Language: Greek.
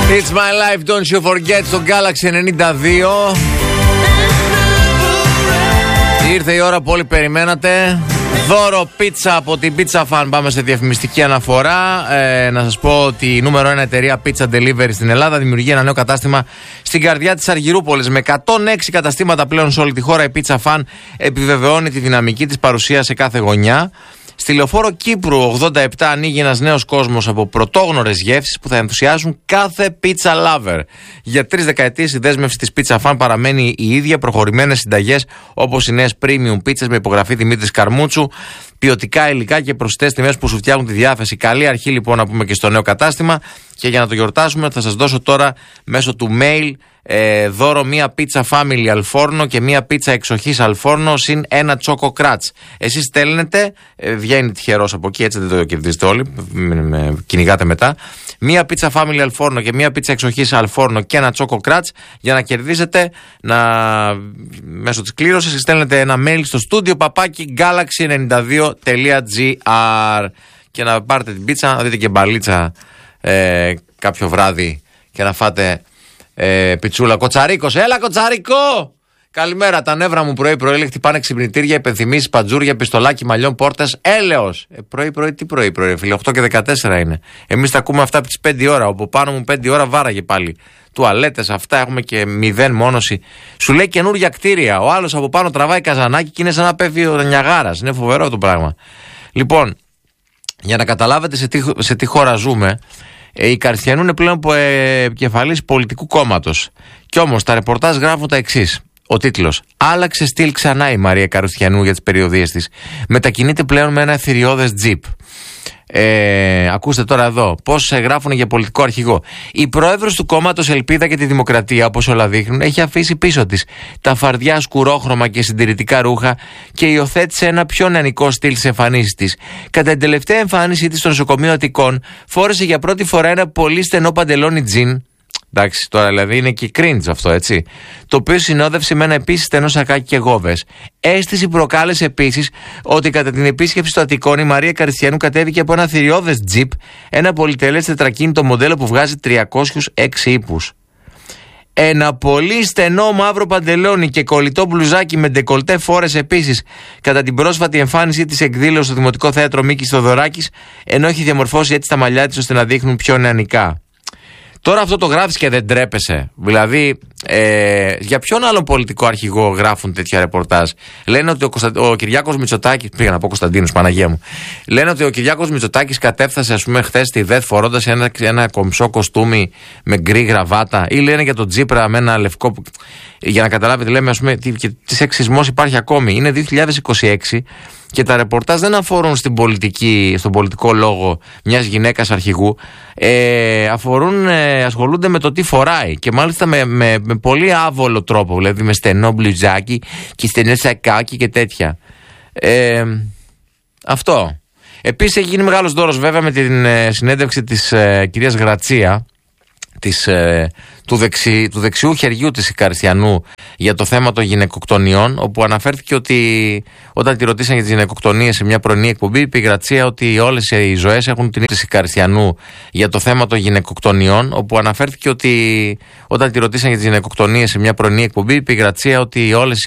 It's my life, don't you forget, στο Galaxy 92. Ήρθε η ώρα που όλοι περιμένατε. Δώρο πίτσα από την Pizza Fan. Πάμε σε διαφημιστική αναφορά. Να σας πω ότι η νούμερο 1 εταιρεία Pizza Delivery στην Ελλάδα δημιουργεί ένα νέο κατάστημα στην καρδιά της Αργυρούπολης. Με 106 καταστήματα πλέον σε όλη τη χώρα, η Pizza Fan επιβεβαιώνει τη δυναμική της παρουσία σε κάθε γωνιά. Στη Λεωφόρο Κύπρου 87 ανοίγει ένας νέος κόσμος από πρωτόγνωρες γεύσεις που θα ενθουσιάσουν κάθε pizza lover. Για 3 δεκαετίες η δέσμευση της Pizza Fan παραμένει η ίδια, προχωρημένες συνταγές όπως οι νέες premium pizzas με υπογραφή Δημήτρης Καρμούτσου, ποιοτικά υλικά και προσιτές τιμές που σου φτιάχνουν τη διάθεση. Καλή αρχή λοιπόν να πούμε και στο νέο κατάστημα, και για να το γιορτάσουμε θα σας δώσω τώρα μέσω του mail δώρο μία πίτσα family αλφόρνο και μία πίτσα εξοχής αλφόρνο συν ένα τσόκο κράτς. Εσείς στέλνετε, βγαίνει τυχερός από εκεί, έτσι δεν το κερδίζετε όλοι, με κυνηγάτε μετά. Μία πίτσα family αλφόρνο και μία πίτσα εξοχής αλφόρνο και ένα τσόκο κράτς για να κερδίσετε. Μέσω της κλήρωσης στέλνετε ένα mail στο studio papaki-galaxy92.gr και να πάρετε την πίτσα, να δείτε και μπαλίτσα κάποιο βράδυ και να φάτε πιτσούλα. Κοτσαρίκος, έλα Κοτσαρίκο! Καλημέρα, τα νεύρα μου πρωί-πρωί χτυπάνε ξυπνητήρια, υπενθυμίσεις, παντζούρια, πιστολάκι, μαλλιών, πόρτες, έλεος. Πρωί-πρωί, τι πρωί-πρωί, φίλε, 8 και 14 είναι. Εμείς τα ακούμε αυτά από τις 5 ώρα. Από πάνω μου 5 ώρα βάραγε πάλι. Τουαλέτες, αυτά έχουμε και 0 μόνωση. Σου λέει καινούργια κτίρια. Ο άλλος από πάνω τραβάει καζανάκι και είναι σαν να πέφτει ο Νιαγάρας. Είναι φοβερό το πράγμα. Λοιπόν, για να καταλάβετε σε τι χώρα ζούμε. Οι Καριστιανού είναι πλέον επικεφαλής πολιτικού κόμματος. Κι όμως τα ρεπορτάζ γράφουν τα εξής. Ο τίτλος: άλλαξε στυλ ξανά η Μαρία Καριστιανού για τις περιοδίες της. Μετακινείται πλέον με ένα θηριώδες τζιπ. Ακούστε τώρα εδώ πώς γράφουν για πολιτικό αρχηγό. Η πρόεδρος του κόμματος Ελπίδα και τη Δημοκρατία, όπως όλα δείχνουν, έχει αφήσει πίσω της τα φαρδιά σκουρόχρωμα και συντηρητικά ρούχα και υιοθέτησε ένα πιο νεανικό στυλ στις εμφανίσεις της. Κατά την τελευταία εμφάνισή της στο νοσοκομείο Αττικών, φόρεσε για πρώτη φορά ένα πολύ στενό παντελόνι τζιν. Εντάξει, τώρα δηλαδή είναι και cringe αυτό, έτσι. Το οποίο συνόδευσε με ένα επίσης στενό σακάκι και γόβες. Αίσθηση προκάλεσε επίσης ότι κατά την επίσκεψη στο Αττικών η Μαρία Καριστιανού κατέβηκε από ένα θηριώδες τζιπ, ένα πολυτελές τετρακίνητο μοντέλο που βγάζει 306 ύπους. Ένα πολύ στενό μαύρο παντελόνι και κολλητό μπλουζάκι με ντεκολτέ φόρεσε επίσης κατά την πρόσφατη εμφάνισή της εκδήλωση στο Δημοτικό Θέατρο Μίκης Θοδωράκης, ενώ έχει διαμορφώσει έτσι τα μαλλιά της ώστε να δείχνουν πιο νεανικά. Τώρα αυτό το γράφεις και δεν τρέπεσαι. Δηλαδή, για ποιον άλλον πολιτικό αρχηγό γράφουν τέτοια ρεπορτάζ? Λένε ότι ο Κυριάκος Μητσοτάκης, πήγα να πω Κωνσταντίνος, Παναγία μου. Λένε ότι ο Κυριάκος Μητσοτάκης κατέφθασε, ας πούμε, χθες στη ΔΕΘ φορώντας ένα κομψό κοστούμι με γκρι γραβάτα. Ή λένε για τον Τζίπρα με ένα λευκό. Για να καταλάβετε, λέμε, ας πούμε, τι σεξισμός υπάρχει ακόμη. Είναι 2026. Και τα ρεπορτάζ δεν αφορούν στον πολιτικό λόγο μιας γυναίκας αρχηγού, ασχολούνται με το τι φοράει και μάλιστα με πολύ άβολο τρόπο, δηλαδή με στενό μπλουζάκι και στενό σακάκι και τέτοια. Αυτό. Επίσης έχει γίνει μεγάλος δώρος βέβαια με την συνέντευξη της κυρίας Γρατσία, του δεξιού χεριού της Καριστιανού για το θέμα των γυναικοκτονιών, όπου αναφέρθηκε ότι όταν τη ρωτήσαν για τις γυναικοκτονίες σε μια πρωινή εκπομπή, είπε η Γρατσία ότι όλες οι ζωές έχουν την ίδια της Καριστιανού για το θέμα των γυναικοκτονιών, όπου αναφέρθηκε ότι όταν τη ρωτήσαν για τις γυναικοκτονίες σε μια πρωινή εκπομπή, είπε η Γρατσία ότι όλες